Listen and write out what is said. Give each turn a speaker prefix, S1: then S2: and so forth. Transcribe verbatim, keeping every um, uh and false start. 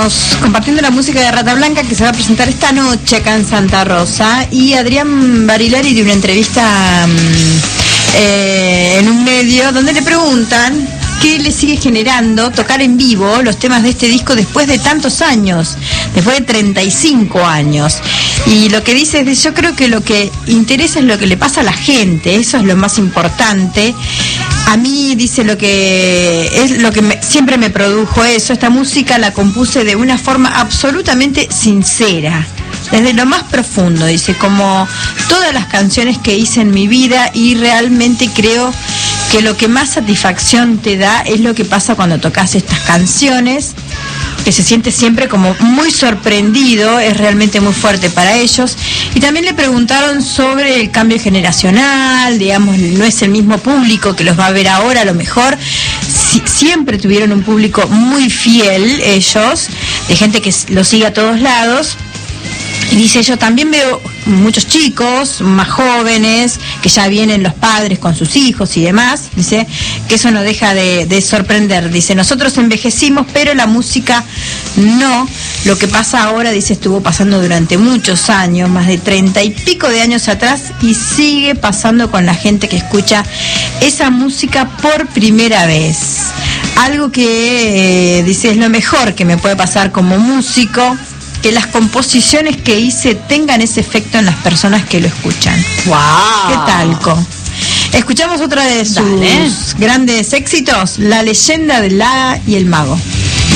S1: Estamos compartiendo la música de Rata Blanca que se va a presentar esta noche acá en Santa Rosa. Y Adrián Barilari dio una entrevista eh, en un medio donde le preguntan qué le sigue generando tocar en vivo los temas de este disco después de tantos años, después de treinta y cinco años. Y lo que dice es, yo creo que lo que interesa es lo que le pasa a la gente, eso es lo más importante. A mí, dice, lo que es lo que me, siempre me produjo eso, esta música la compuse de una forma absolutamente sincera, desde lo más profundo, dice, como todas las canciones que hice en mi vida, y realmente creo que lo que más satisfacción te da es lo que pasa cuando tocas estas canciones, que se siente siempre como muy sorprendido, es realmente muy fuerte para ellos. Y también le preguntaron sobre el cambio generacional, digamos, no es el mismo público que los va a ver ahora, a lo mejor si, siempre tuvieron un público muy fiel ellos, de gente que los sigue a todos lados. Y dice, yo también veo muchos chicos más jóvenes, que ya vienen los padres con sus hijos y demás, dice, que eso no deja de, de sorprender. Dice, nosotros envejecimos, pero la música no. Lo que pasa ahora, dice, estuvo pasando durante muchos años, más de treinta y pico de años atrás, y sigue pasando con la gente que escucha esa música por primera vez. Algo que, eh, dice, es lo mejor que me puede pasar como músico, que las composiciones que hice tengan ese efecto en las personas que lo escuchan.
S2: ¡Wow!
S1: ¿Qué tal, Co? Escuchamos otra de sus Dale. grandes éxitos, La leyenda del hada y el mago.